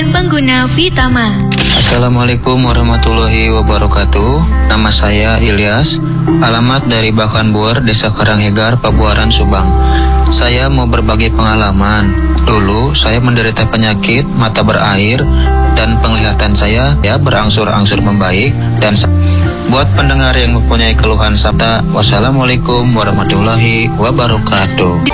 pengguna Vitama. Assalamualaikum warahmatullahi wabarakatuh. Nama saya Ilyas, alamat dari Bakanbuer, Desa Karanghegar, Pabuaran, Subang. Saya mau berbagi pengalaman. Dulu saya menderita penyakit mata berair dan penglihatan saya berangsur-angsur membaik. Dan buat pendengar yang mempunyai keluhan sabda, wassalamualaikum warahmatullahi wabarakatuh.